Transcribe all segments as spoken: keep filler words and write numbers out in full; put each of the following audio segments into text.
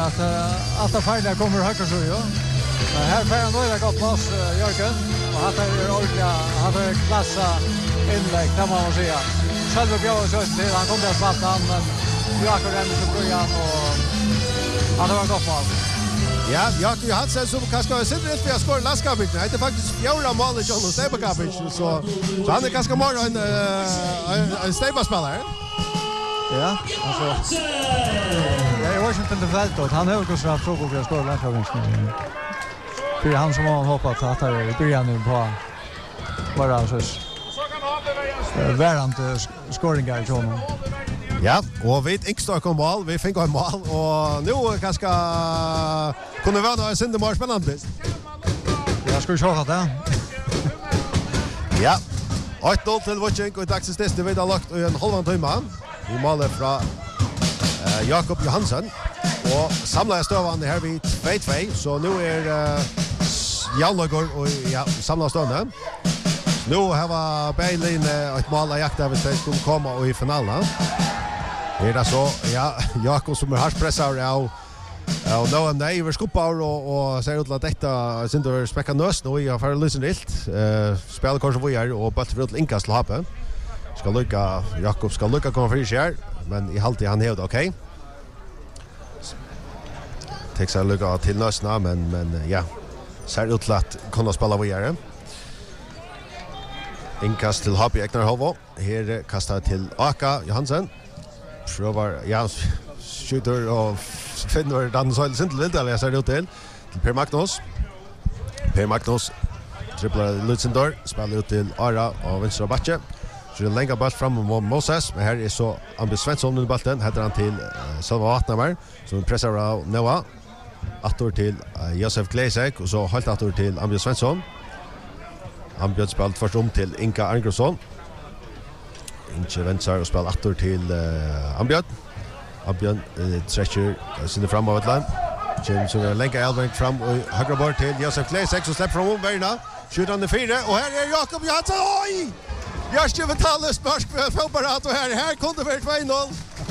att uh, allt farliga kommer höger så ju. Men här får han några gott pass uh, Jörgen och han är ordentligt han är klassa inlägg kan man säga. Själva bjöd så till han kommer att spalta han men Jakob Rennes så början och han har gott pass. Ja, Jakob Johansen som kanske har sitt rätt för att skåra landskapet. Det är faktiskt fjärde målet John och Stebakapich så så han är ganska mer en uh, en Stebakspelare. Ja, alltså. Ja, i Washington det fält då. Han har ju också haft frågor för att skåra landskapet. För han som har hoppat att det i början nu på bara så värant scoringar i honom. Ja, och vi inte kom mål, vi fick en mål och nu kanske kunde vara en synde mer spännande. Jag skulle köra det. Ja. åtta noll till Watching och dagens test det har lagt en halvan timme. Vi målar från uh, Jakob Johansen och samlar stövan här vid två två så nu är uh, Jalnagor och ja, samlar stövande. Nu har vi Berlin ett mål att jakta hvis de skulle komma och i finalen. Det är så, ja, Jakob som är hårt pressar av och nu är nej, vi skuppar och, och ser ut att detta syns att späcka nös nu i affären lysen rilt. Uh, spelar kanske vojar och bara för att inkast till hapen. Ska lycka, Jakob ska lycka komma för sig men i halvtid han helt okej. Okay. Texar lycka till nösna men, men ja, ser ut att kunna spela vojar. Inkast till Happy Eknar Hovo. Här kastar till Aka Johansen. Prövar, ja, skjuter och finner den så inte lite eller jag ser det ut till. Till Per Magnus. Per Magnus dribblar Lutzendor. Spelar ut till Ara och vänstra backe. Så det längre boll fram mot Moses. Men här är så Ambjörn Svensson under bollen. Heter han till uh, Salva Vatnamar. Som pressar av Noah. Attor till uh, Josef Gleisek. Och så hållt attor till Ambjörn Svensson. Ambjörn spalt först om till Inka Arngråsson. Inka vänsar och spalt attor till uh, Ambjörn. Ambjörn uh, stretcher uh, sinne fram av ett land. James som är länka Elving fram och högra bort till Josef Gleisek som släpper fram om Berna. Skjuter han det fyra och här är Jakob Johansson. Oj! Jörgen Vitalis spark fotbollsapparat och här här kunde det vara två noll.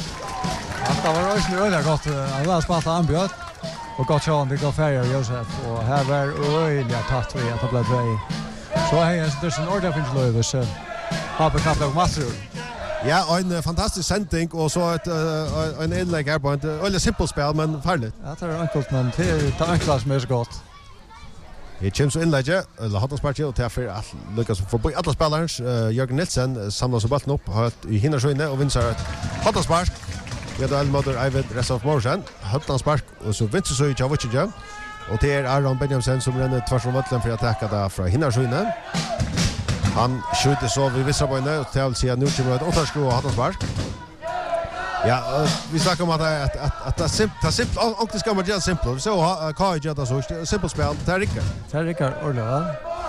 Ja, det var också öliga gott. Han var spalt Ambjörn och gott så det går färger Josef och här var öliga tatt vi att bli två. Så här är det en ordentlig finslöv så har på knappt och massor. Ja, en fantastisk sändning och så ett uh, en inlägg här på ett väldigt simpelt spel men farligt. Ja, det är enkelt men det är enkelt som är så gott. Det kommer så inlägg eller har sparkat och därför att lyckas få på alla spelare. Uh, Jörgen Nilsen samlar så bollen upp har i hinner så inne och vinner ett hottaspark. Det är Elmoder Eivind Resov Morsen. Hottaspark och så vinner så i Javiccia. Och det är Aron Benjaminsen som renner tvärs om bollen för att attacka där från hinner så inne. Han skjuter så vid vissa poäng och till sig nu kommer ett åttaskro och hottaspark. Ja, uh, vi snackar om att att att att det simpelt det simpelt och det ska vara helt simpelt. Så kan jag göra så simpelt spel. Det är riktigt. Det är riktigt ordentligt.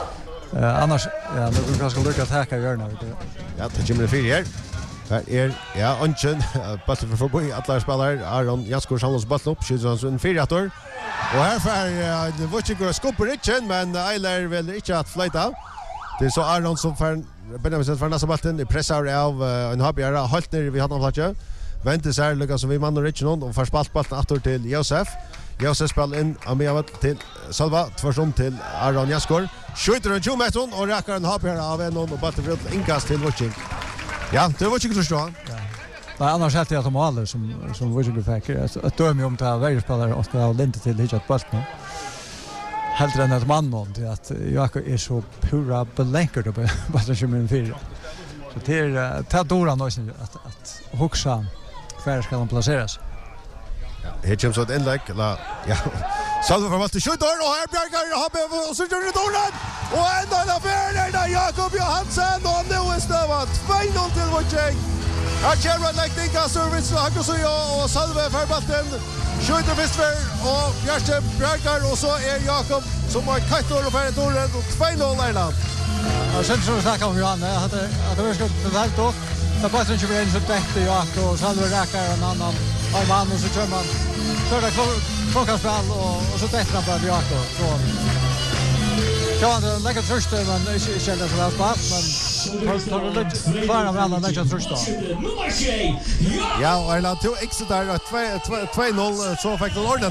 Eh annars ja, nu vill jag ska lycka attacka görna vet du. Ja, det kommer det fyra här. Här är ja, Onchen bollen för förbi alla spelare. Aron Jaskor samlas bollen upp, skjuter han så en fyra år. Och här för det var inte skopper inte men Eiler vill inte att flytta. Det är så Aron som för Benjamin för nästa bollen i pressar av en habjara hållt ner vi hade platsen. Väntar sig Lucas som vi man och Richard och för spalt bollen åter till Josef. Josef spelar in Amiavat till Salva, tvärstom till Aron Jaskor. Skjuter en tjugo meter och räcker en habjara av en och bollen för inkast till Watching. Ja, det var inte så stort. Ja. Nej, annars helt jag som alla som som Watching fick att döma om till varje spelare och ska länta till hitchat bollen. Helt än att man någon till att Jakob är så pura belänkad på bara tjugo fyra. Så det är ta Dora nu att att huxa för ska de placeras. Ja, här kommer så ett inlägg eller ja. Salva för valt skjuter och här Björkar har och så gör det Dora. Och ända en affär där Jakob Johansen och nu är stövat två noll till Watching. Här kommer Lektinka service och han så och Salva för bollen. Skjuter först för och Björke Björkar och så är Jakob som har kattor och för Dora och två noll Irland. Jag syns som snackar om Johan att det att det ska helt då. Det bara så inte så tätt i Jakob och Salva räcker en annan av man och så kör man så det funkar spel och och så tätt han på Jakob så ja, det lägger tröst men inte känner så väl fast men tar det lite bara med andra lägger tröst då. Ja, och Irland tog extra där två noll så fick det ordentligt